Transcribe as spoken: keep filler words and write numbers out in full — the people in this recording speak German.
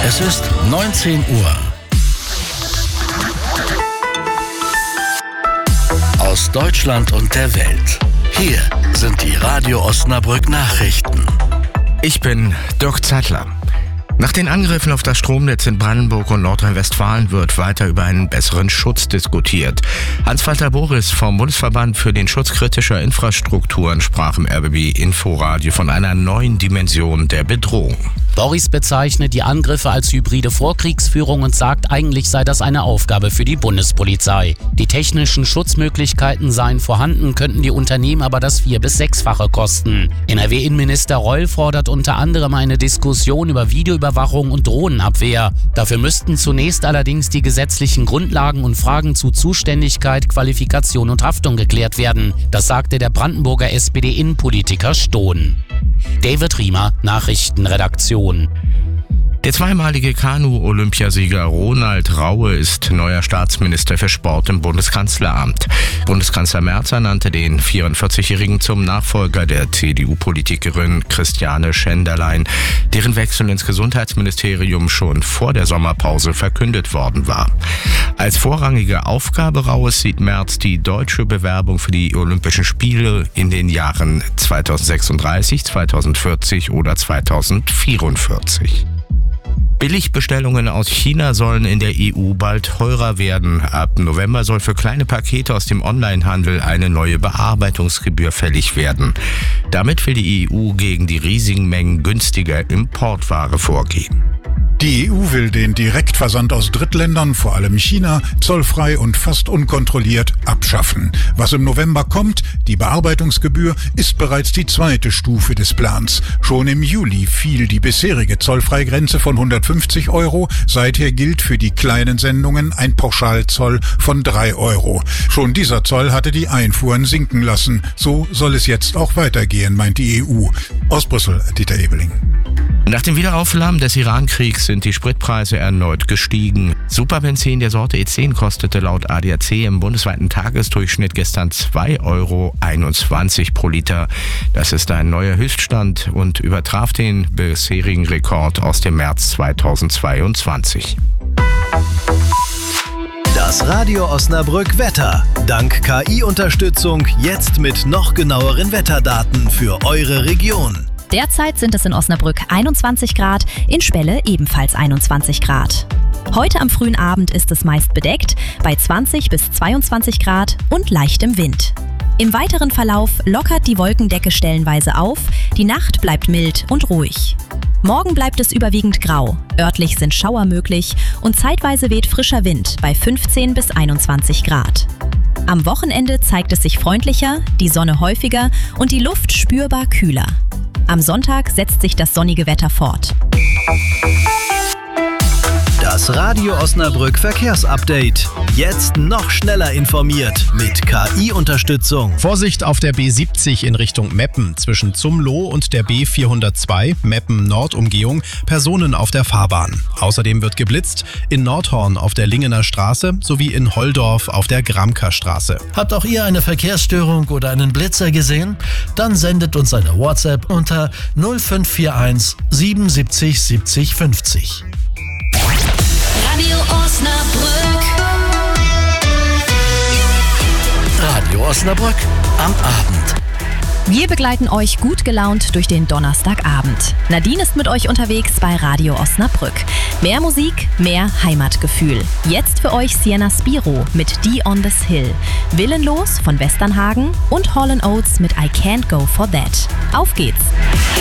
Es ist neunzehn Uhr. Aus Deutschland und der Welt. Hier sind die Radio Osnabrück Nachrichten. Ich bin Dirk Zeitler. Nach den Angriffen auf das Stromnetz in Brandenburg und Nordrhein-Westfalen wird weiter über einen besseren Schutz diskutiert. Hans-Walter Boris vom Bundesverband für den Schutz kritischer Infrastrukturen sprach im R B B Inforadio von einer neuen Dimension der Bedrohung. Boris bezeichnet die Angriffe als hybride Vorkriegsführung und sagt, eigentlich sei das eine Aufgabe für die Bundespolizei. Die technischen Schutzmöglichkeiten seien vorhanden, könnten die Unternehmen aber das vier- bis sechsfache kosten. N R W-Innenminister Reul fordert unter anderem eine Diskussion über Videoüberwachung und Drohnenabwehr. Dafür müssten zunächst allerdings die gesetzlichen Grundlagen und Fragen zu Zuständigkeit, Qualifikation und Haftung geklärt werden. Das sagte der Brandenburger S P D-Innenpolitiker Stohn. David Riemer, Nachrichtenredaktion. Der zweimalige Kanu-Olympiasieger Ronald Raue ist neuer Staatsminister für Sport im Bundeskanzleramt. Bundeskanzler Merz ernannte den vierundvierzigjährigen zum Nachfolger der C D U-Politikerin Christiane Schenderlein, deren Wechsel ins Gesundheitsministerium schon vor der Sommerpause verkündet worden war. Als vorrangige Aufgabe Raues sieht Merz die deutsche Bewerbung für die Olympischen Spiele in den Jahren zweitausendsechsunddreißig, zweitausendvierzig oder zweitausendvierundvierzig. Billigbestellungen aus China sollen in der E U bald teurer werden. Ab November soll für kleine Pakete aus dem Onlinehandel eine neue Bearbeitungsgebühr fällig werden. Damit will die E U gegen die riesigen Mengen günstiger Importware vorgehen. Die E U will den Direktversand aus Drittländern, vor allem China, zollfrei und fast unkontrolliert abschaffen. Was im November kommt, die Bearbeitungsgebühr, ist bereits die zweite Stufe des Plans. Schon im Juli fiel die bisherige Zollfreigrenze von hundertfünfzig Euro. Seither gilt für die kleinen Sendungen ein Pauschalzoll von drei Euro. Schon dieser Zoll hatte die Einfuhren sinken lassen. So soll es jetzt auch weitergehen, meint die E U. Aus Brüssel, Dieter Ebeling. Nach dem Wiederaufflammen des Iran-Kriegs sind die Spritpreise erneut gestiegen. Superbenzin der Sorte E zehn kostete laut A D A C im bundesweiten Tagesdurchschnitt gestern zwei Euro einundzwanzig pro Liter. Das ist ein neuer Höchststand und übertraf den bisherigen Rekord aus dem März zweitausendzweiundzwanzig. Das Radio Osnabrück Wetter. Dank K I-Unterstützung jetzt mit noch genaueren Wetterdaten für eure Region. Derzeit sind es in Osnabrück einundzwanzig Grad, in Spelle ebenfalls einundzwanzig Grad. Heute am frühen Abend ist es meist bedeckt, bei zwanzig bis zweiundzwanzig Grad und leichtem Wind. Im weiteren Verlauf lockert die Wolkendecke stellenweise auf, die Nacht bleibt mild und ruhig. Morgen bleibt es überwiegend grau, örtlich sind Schauer möglich und zeitweise weht frischer Wind bei fünfzehn bis einundzwanzig Grad. Am Wochenende zeigt es sich freundlicher, die Sonne häufiger und die Luft spürbar kühler. Am Sonntag setzt sich das sonnige Wetter fort. Das Radio Osnabrück Verkehrsupdate. Jetzt noch schneller informiert mit K I-Unterstützung. Vorsicht auf der B siebzig in Richtung Meppen. Zwischen Zumloh und der B vierhundertzwei, Meppen-Nordumgehung, Personen auf der Fahrbahn. Außerdem wird geblitzt in Nordhorn auf der Lingener Straße sowie in Holdorf auf der Gramker Straße. Habt auch ihr eine Verkehrsstörung oder einen Blitzer gesehen? Dann sendet uns eine WhatsApp unter null fünf vier eins siebenundsiebzig siebzig fünfzig. Radio Osnabrück. Radio Osnabrück am Abend. Wir begleiten euch gut gelaunt durch den Donnerstagabend. Nadine ist mit euch unterwegs bei Radio Osnabrück. Mehr Musik, mehr Heimatgefühl. Jetzt für euch Sienna Spiro mit Die on this Hill, Willenlos von Westernhagen und Hall and Oates mit I Can't Go for That. Auf geht's!